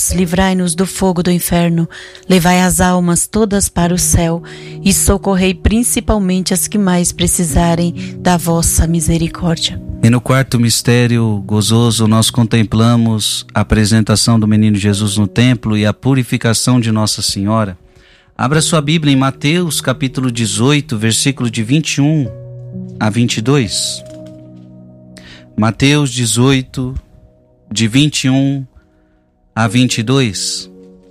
Deus, livrai-nos do fogo do inferno, levai as almas todas para o céu e socorrei principalmente as que mais precisarem da vossa misericórdia. E no quarto mistério gozoso nós contemplamos a apresentação do menino Jesus no templo e a purificação de Nossa Senhora. Abra sua Bíblia em Mateus capítulo 18, versículo de 21 a 22. Mateus 18, de 21 a 22.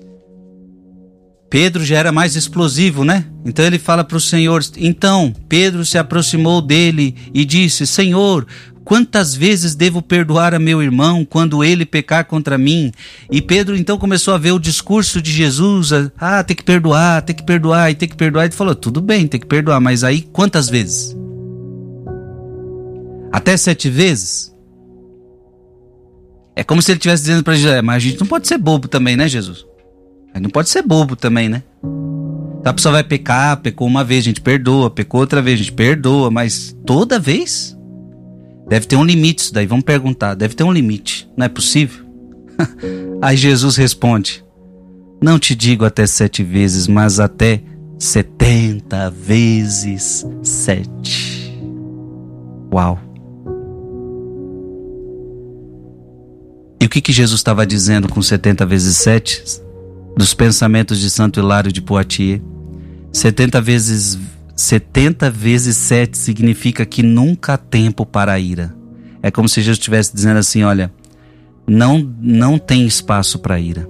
Pedro já era mais explosivo, né? Então ele fala para o Senhor. Então Pedro se aproximou dele e disse: Senhor, quantas vezes devo perdoar a meu irmão quando ele pecar contra mim? E Pedro então começou a ver o discurso de Jesus. Tem que perdoar, tem que perdoar e tem que perdoar. Ele falou, tudo bem, tem que perdoar, mas aí quantas vezes? Até 7 vezes? É como se ele estivesse dizendo para Jesus, mas a gente não pode ser bobo também, né, Jesus? A gente não pode ser bobo também, né? A pessoa vai pecar, pecou uma vez, a gente perdoa, pecou outra vez, a gente perdoa, mas toda vez? Deve ter um limite isso daí, vamos perguntar, deve ter um limite, não é possível? Aí Jesus responde, não te digo até 7 vezes, mas até 70 vezes 7. Uau! E o que Jesus estava dizendo com 70 vezes 7? Dos pensamentos de Santo Hilário de Poitiers. 70 vezes 7 significa que nunca há tempo para a ira. É como se Jesus estivesse dizendo assim, olha, não tem espaço para ira.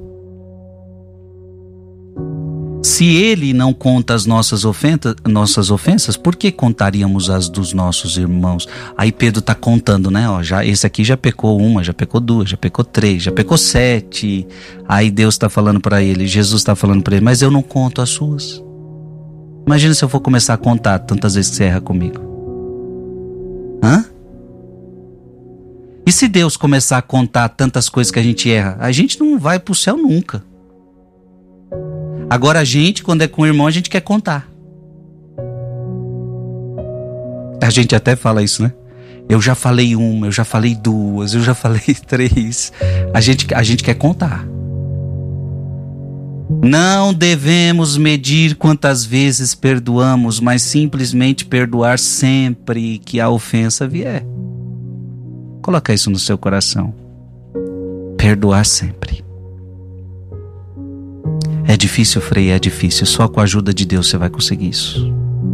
Se ele não conta as nossas ofensas, por que contaríamos as dos nossos irmãos? Aí Pedro está contando, né? Esse aqui já pecou 1, já pecou 2, já pecou 3, já pecou 7. Aí Deus está falando para ele, Jesus está falando para ele, mas eu não conto as suas. Imagina se eu for começar a contar tantas vezes que você erra comigo. E se Deus começar a contar tantas coisas que a gente erra, a gente não vai pro céu nunca. Agora a gente, quando é com o irmão, a gente quer contar. A gente até fala isso, né? Eu já falei 1, eu já falei 2, eu já falei 3. A gente quer contar. Não devemos medir quantas vezes perdoamos, mas simplesmente perdoar sempre que a ofensa vier. Coloca isso no seu coração. Perdoar sempre. É difícil, Frei, é difícil. Só com a ajuda de Deus você vai conseguir isso.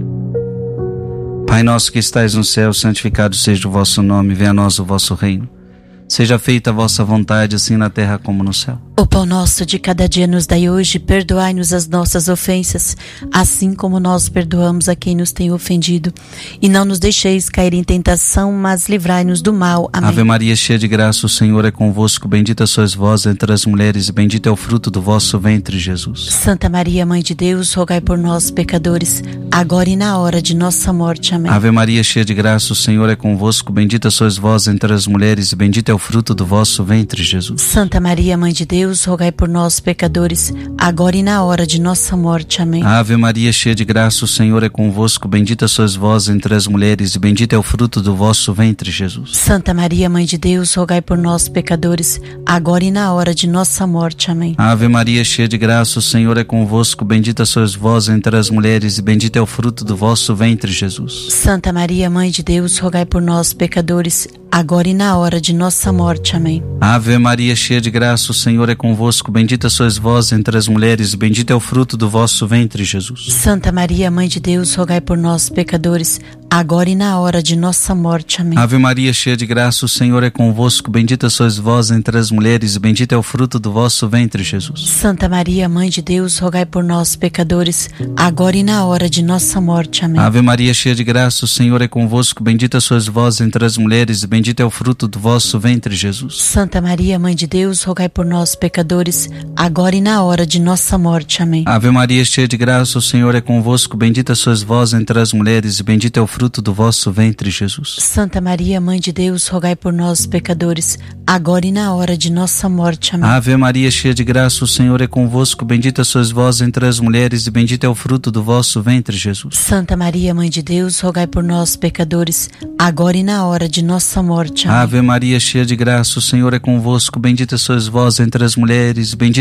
Pai nosso que estais no céu, santificado seja o vosso nome, venha a nós o vosso reino. Seja feita a vossa vontade, assim na terra como no céu. O pão nosso de cada dia nos dai hoje, perdoai-nos as nossas ofensas, assim como nós perdoamos a quem nos tem ofendido. E não nos deixeis cair em tentação, mas livrai-nos do mal. Amém. Ave Maria, cheia de graça, o Senhor é convosco, bendita sois vós entre as mulheres, e bendito é o fruto do vosso ventre, Jesus. Santa Maria, Mãe de Deus, rogai por nós, pecadores, agora e na hora de nossa morte. Amém. Ave Maria, cheia de graça, o Senhor é convosco, bendita sois vós entre as mulheres, e bendito é o fruto do vosso ventre, Jesus. Santa Maria, Mãe de Deus, rogai por nós, pecadores, agora e na hora de nossa morte. Amém. Ave Maria, cheia de graça, o Senhor é convosco, bendita sois vós entre as mulheres, e bendito é o fruto do vosso ventre, Jesus. Santa Maria, Mãe de Deus, rogai por nós, pecadores, agora e na hora de nossa morte. Amém. Ave Maria, cheia de graça, o Senhor é convosco, bendita sois vós entre as mulheres, e bendito é o fruto do vosso ventre, Jesus. Santa Maria, Mãe de Deus, rogai por nós, pecadores, agora e na hora de nossa morte. Amém. Ave Maria, cheia de graça, o Senhor é convosco, bendita sois vós entre as mulheres, e bendito é o fruto do vosso ventre, Jesus. Santa Maria, Mãe de Deus, rogai por nós, pecadores, agora e na hora de nossa morte. Amém. Ave Maria, cheia de graça, o Senhor é convosco, bendita sois vós entre as mulheres, e bendito é o fruto do vosso ventre, Jesus. Santa Maria, Mãe de Deus, rogai por nós, pecadores, agora e na hora de nossa morte. Amém. Ave Maria, cheia de graça, o Senhor é convosco, bendita sois vós entre as mulheres, e bendito é o fruto do vosso ventre, Jesus. Santa Maria, Mãe de Deus, rogai por nós, pecadores, agora e na hora de nossa morte. Amém. Ave Maria, cheia de graça, o Senhor é convosco, bendita sois vós entre as mulheres, e bendito é o fruto do vosso ventre, Jesus. Santa Maria, Mãe de Deus, rogai por nós, pecadores, agora e na hora de nossa morte. Amém. Ave Maria, cheia de graça, o Senhor é convosco, bendita sois vós entre as mulheres, e bendito é o fruto do vosso ventre, Jesus. Santa Maria, Mãe de Deus, rogai por nós, pecadores, agora e na hora de nossa morte. Amém. Ave Maria, cheia de graça, o Senhor é convosco, bendita sois vós entre as mulheres, bendito